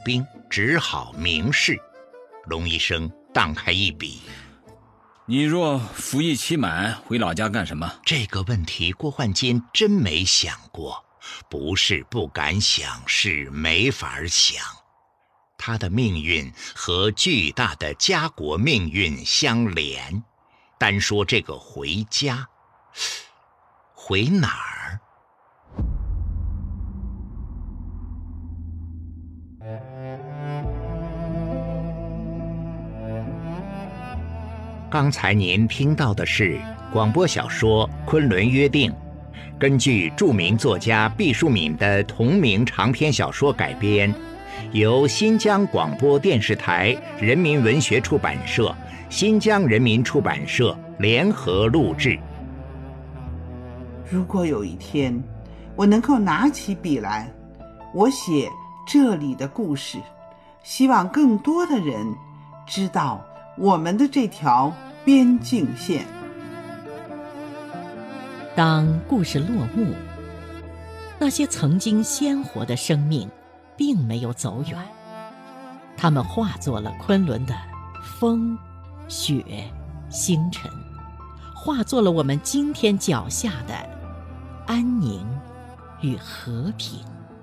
兵，只好明示。龙医生荡开一笔： 你若服役期满，回老家干什么？ 这个问题郭焕坚真没想过，不是不敢想，是没法想。他的命运和巨大的家国命运相连，单说这个回家，回哪儿？刚才您听到的是广播小说《昆仑约定》，根据著名作家毕淑敏的同名长篇小说改编，由新疆广播电视台人民文学出版社、新疆人民出版社联合录制。 如果有一天我能够拿起笔来，我写这里的故事，希望更多的人知道我们的这条边境线。 当故事落幕，那些曾经鲜活的生命并没有走远，它们化作了昆仑的风、雪、星辰，化作了我们今天脚下的安宁与和平。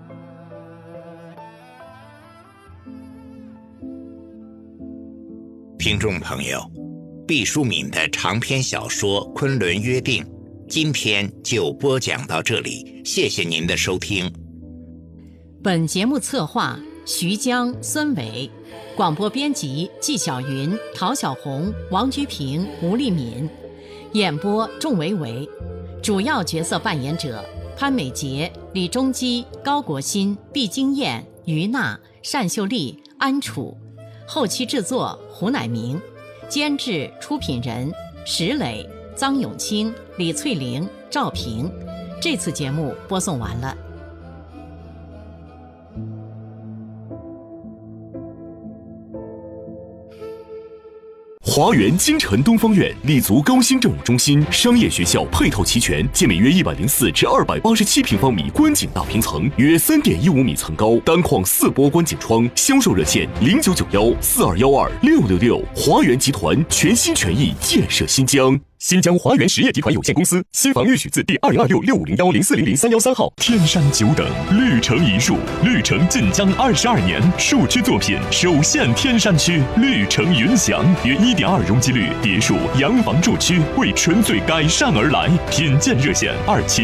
听众朋友，毕淑敏的长篇小说《昆仑约定》今天就播讲到这里，谢谢您的收听。 本节目策划徐江、孙伟，广播编辑纪晓云、陶小红、王居平、吴丽敏，演播仲维维，主要角色扮演者潘美杰、李中基、高国新、毕金燕、于娜、单秀丽、安楚，后期制作胡乃明，监制出品人石磊、臧永清、李翠玲、赵平。这次节目播送完了。 华源京城东方苑立足高新政务中心、商业学校，配套齐全，建每约104至287平方米观景大平层，约3.15米层高，单框4波观景窗。销售热线099142126666。华源集团全心全意建设新疆。新疆华源实业集团有限公司，新房预许字第2026650104003113号。天山久等，绿城一树，绿城晋江22年，树区作品首现天山区，绿城云翔，约1.2容积率别墅、洋房住区，为纯粹改善而来。品鉴热线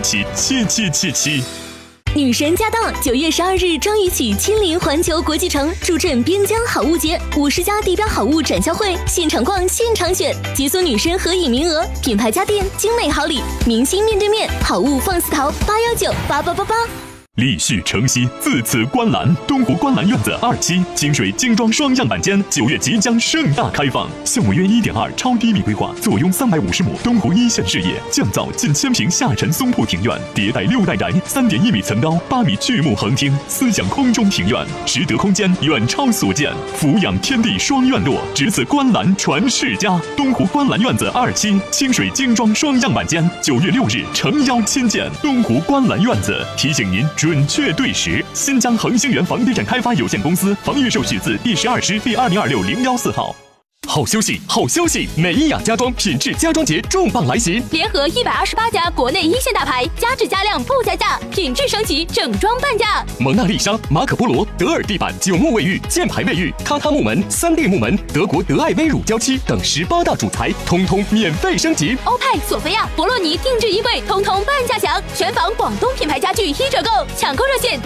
2777777。 女神驾到！9月12日张雨绮亲临环球国际城，助阵边疆好物节，50家地标好物展销会，现场逛，现场选，解锁女神合影名额，品牌家电，精美好礼，明星面对面，好物放肆淘，819888888。 立续承袭，自此观澜，东湖观澜院子2期清水精装双样板间9月即将盛大开放，项目约1.2超低密规划，坐拥350亩东湖一线视野，降噪近1000平下沉松铺庭院，迭代6代宅，3.1米层高，8米巨幕横厅，思想空中庭院，实得空间远超所见，俯仰天地双院落，只此观澜传世家。东湖观澜院子2期清水精装双样板间9月6日诚邀亲见。东湖观澜院子提醒您准确对时。新疆恒星源房地产开发有限公司房预售许字第12师第2026014号。好消息，好消息！美伊雅家装品质家装节重磅来袭， 联合128家国内1线大牌，加质加量不加价，品质升级，整装半价。 蒙娜丽莎、马可波罗、德尔地板、9木卫浴、箭牌卫浴、榻榻木门、3D 木门、德国德爱威乳胶漆等18大主材，通通免费升级。 欧派、索菲亚、博洛尼定制衣柜，通通半价享。全房广东品牌家具1折购，抢购热线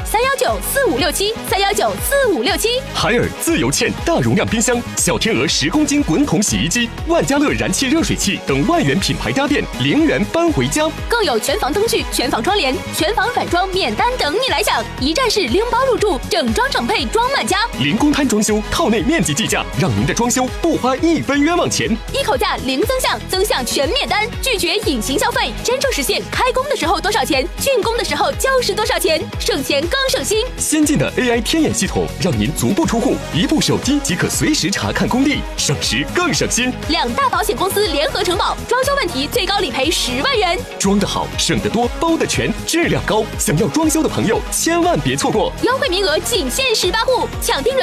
3194567，3194567。 海尔自由嵌大容量冰箱、小天鹅10公斤滚筒洗衣机、万家乐燃气热水器等万元品牌家电0元搬回家， 更有全房灯具、全房窗帘、全房反装免单等你来享，一站式拎包入住，整装整配装满家， 零公摊装修，套内面积计价，让您的装修不花1分冤枉钱， 一口价零增项，增项全免单，拒绝隐形消费，真正实现开工的时候多少钱，竣工的时候就是多少钱，省钱更省心。 先进的 AI 天眼系统，让您足不出户，一部手机即可随时查看工地，省时更省心。 2大保险公司联合承保，装修问题最高理赔10万元。 装得好，省得多，包得全，质量高。想要装修的朋友千万别错过， 优惠名额仅限18户，抢订